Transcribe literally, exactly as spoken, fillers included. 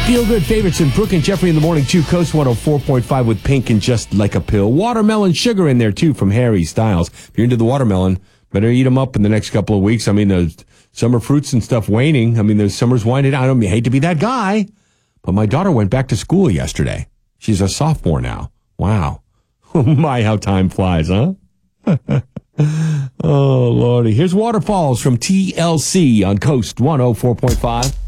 Feel good favorites in Brooke and Jeffrey in the morning, too. Coast one oh four point five with Pink and Just Like a Pill. Watermelon sugar in there, too, from Harry Styles. If you're into the watermelon, better eat them up in the next couple of weeks. I mean, those summer fruits and stuff waning. I mean, the summer's winding down. I don't I hate to be that guy, but my daughter went back to school yesterday. She's a sophomore now. Wow. Oh, my, how time flies, huh? Oh, Lordy. Here's Waterfalls from T L C on Coast one oh four point five.